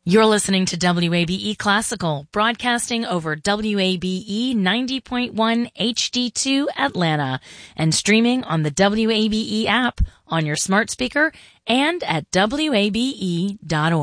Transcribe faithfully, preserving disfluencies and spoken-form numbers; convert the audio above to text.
You're listening to W A B E Classical, broadcasting over W A B E ninety point one H D two Atlanta and streaming on the W A B E app on your smart speaker and at W A B E dot org.